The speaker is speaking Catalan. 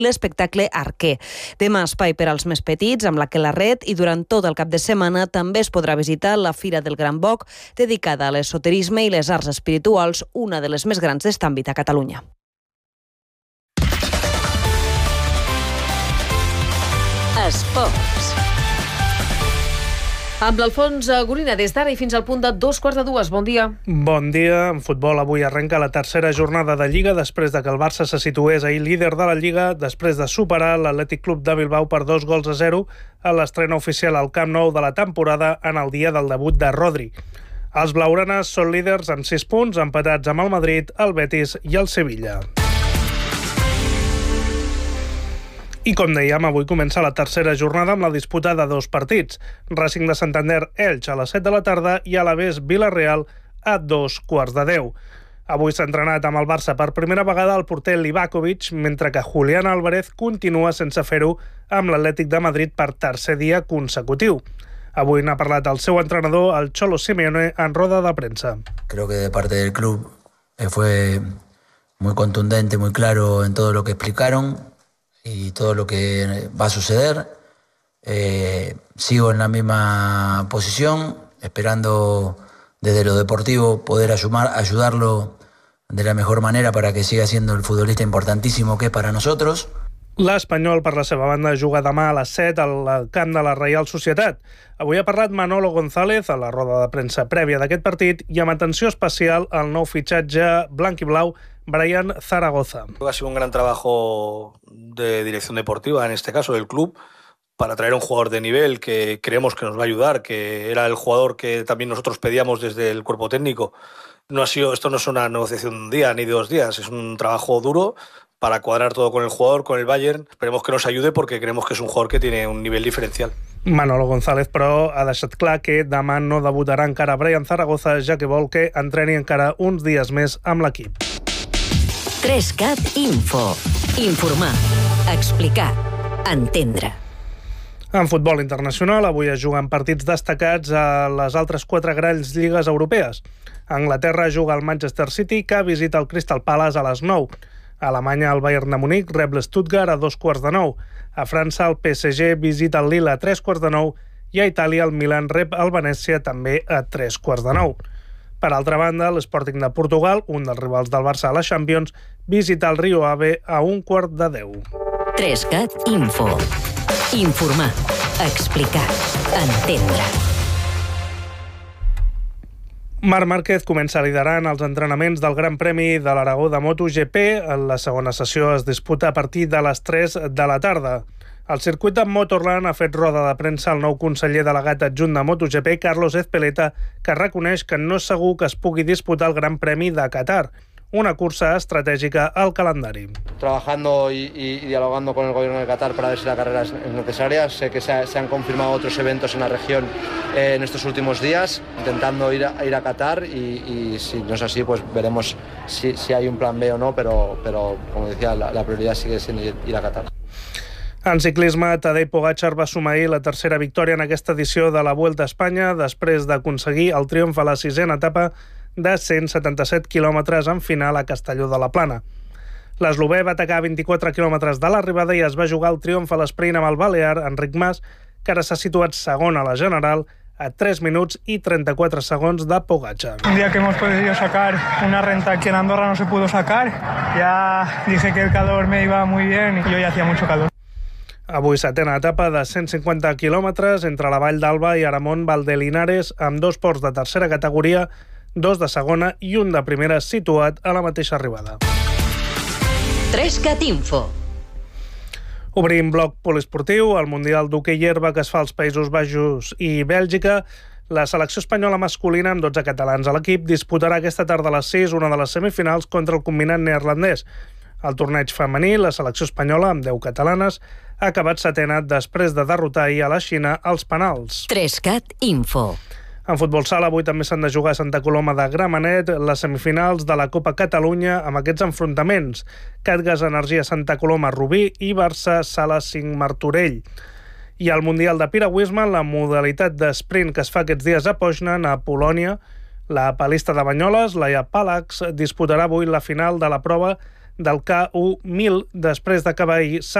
l'espectacle Arquer. Demà espai per als més petits amb la Quelarret i durant tot el cap de setmana també es podrà visitar la Fira del Gran Boc, dedicada a l'esoterisme i les arts espirituals, una de les més grans d'est àmbit a Catalunya. Esports. Amb l'Alfons Gorina, des d'ara i fins al punt de 2:15. Bon dia. Bon dia. En futbol avui arrenca la tercera jornada de Lliga després de que el Barça se situés ahir líder de la Lliga després de superar l'Atlètic Club de Bilbao per 2-0 a l'estrena oficial al Camp Nou de la temporada en el dia del debut de Rodri. Els blaugranes són líders amb 6 punts, empatats amb el Madrid, el Betis i el Sevilla. I com dèiem, avui comença la tercera jornada amb la disputa de 2 partits. Racing de Santander, Elx a les 7 de la tarda i Alavés Vila-real a 9:15. Avui s'ha entrenat amb el Barça per primera vegada el porter Livakovic, mentre que Julián Álvarez continua sense fer-ho amb l'Atlètic de Madrid per tercer dia consecutiu. Avui n'ha parlat el seu entrenador, el Cholo Simeone, en roda de premsa. Creo que de parte del club fue muy contundente, muy claro en todo lo que explicaron y todo lo que va a suceder. Sigo en la misma posición, esperando desde lo deportivo poder ayudarlo de la mejor manera para que siga siendo el futbolista importantísimo que es para nosotros. L'Espanyol, per la seva banda, juga demà a les 7 al camp de la Reial Societat. Avui ha parlat Manolo González a la roda de premsa prèvia d'aquest partit i amb atenció especial al nou fitxatge blanc i blau Brian Zaragoza. Ha sido un gran trabajo de dirección deportiva, en este caso del club, para traer a un jugador de nivel que creemos que nos va a ayudar, que era el jugador que también nosotros pedíamos desde el cuerpo técnico. Esto no es una negociación de un día ni de 2 días, es un trabajo duro para cuadrar todo con el jugador, con el Bayern. Esperemos que nos ayude porque creemos que es un jugador que tiene un nivel diferencial. Manolo González, però, ha deixat clar que demà no debutarà encara Brian Zaragoza, ja que vol que entreni encara uns dies més amb l'equip. 3CAT Info. Informar, explicar, entendre. En futbol internacional, avui es juguen partits destacats a les altres 4 grans lligues europees. A Anglaterra juga el Manchester City, que visita el Crystal Palace a les 9. A Alemanya, el Bayern de Munic rep l'Stuttgart a 9:15. A França, el PSG visita el Lille a 9:15 i a Itàlia, el Milan rep el Venècia també a 9:15. Per altra banda, l'Sporting de Portugal, un dels rivals del Barça a la Champions, visita el Rio Ave a 9:15. 3CAT Info. Informar, explicar, entendre. Marc Márquez comença liderant els entrenaments del Gran Premi de l'Aragó de MotoGP. La segona sessió es disputa a partir de les 3 de la tarda. El circuit de Motorland ha fet roda de premsa al nou conseller delegat adjunt de MotoGP, Carlos Ezpeleta, que reconeix que no és segur que es pugui disputar el Gran Premi de Qatar, una cursa estratègica al calendari. Trabajando y dialogando con el gobierno de Qatar para ver si la carrera es necesaria. Sé que se han confirmado otros eventos en la región en estos últimos días, intentando ir a Qatar y si no es así, pues veremos si hay un plan B o no, pero como decía, la prioridad sigue siendo ir a Qatar. En ciclisme, Tadej Pogačar va sumar ahir la tercera victòria en aquesta edició de la Vuelta a Espanya després d'aconseguir el triomf a la 6a etapa de 177 quilòmetres en final a Castelló de la Plana. L'eslovè va atacar 24 quilòmetres de l'arribada i es va jugar el triomf a l'esprint amb el balear Enric Mas, que ara s'ha situat segon a la general a 3 minuts y 34 segundos de Pogačar. Un día que hemos podido sacar una renta que en Andorra no se pudo sacar. Ya dije que el calor me iba muy bien y hoy hacía mucho calor. Avui setena etapa de 150 quilòmetres entre la Vall d'Alba i Aramón Valdelinares amb 2 ports de tercera categoria, 2 de segona i un de primera situat a la mateixa arribada. 3CAT Info. Obrim bloc poliesportiu. El Mundial d'hoquei herba que es fa als Països Baixos i Bèlgica. La selecció espanyola masculina, amb 12 catalans a l'equip, disputarà aquesta tarda a les 6 una de les semifinals contra el combinat neerlandès. Al torneig femení, la selecció espanyola, amb 10 catalanes, ha acabat setena després de derrotar ahir a la Xina als penals. 3CAT Info. En futbol sala, avui també s'han de jugar a Santa Coloma de Gramenet les semifinals de la Copa Catalunya amb aquests enfrontaments. Catgas Energia Santa Coloma Rubí i Barça Sala 5 Martorell. I al Mundial de Piragüisme, la modalitat d'esprint que es fa aquests dies a Poznan, a Polònia, la palista de Banyoles, Laia Palax, disputarà avui la final de la prova del KU1000 després d'acabar ahir